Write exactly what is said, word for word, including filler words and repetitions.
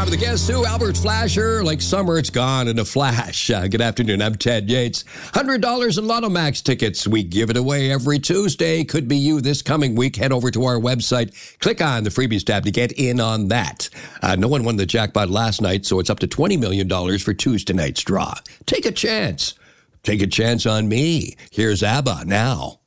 Time of the Guess Who, Albert Flasher. Like summer, it's gone in a flash. Uh, good afternoon, I'm Ted Yates. one hundred dollars in Lotto Max tickets. We give it away every Tuesday. Could be you this coming week. Head over to our website. Click on the freebies tab to get in on that. Uh, no one won the jackpot last night, so it's up to twenty million dollars for Tuesday night's draw. Take a chance. Take a chance on me. Here's ABBA now.